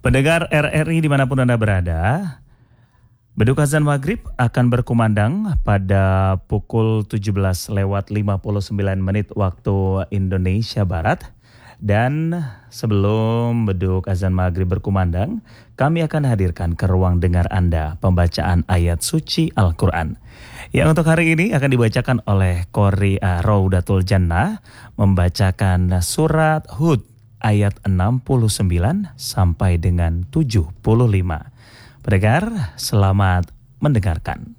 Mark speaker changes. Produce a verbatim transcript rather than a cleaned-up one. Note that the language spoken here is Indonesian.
Speaker 1: Pendengar R R I dimanapun Anda berada, beduk azan maghrib akan berkumandang pada pukul tujuh belas lewat lima puluh sembilan menit waktu Indonesia Barat. Dan sebelum beduk azan maghrib berkumandang, kami akan hadirkan ke ruang dengar Anda pembacaan ayat suci Al-Quran. Yang untuk hari ini akan dibacakan oleh Qori Raudatul Jannah, membacakan surat Hud ayat enam puluh sembilan sampai dengan tujuh puluh lima. Pendengar, selamat mendengarkan.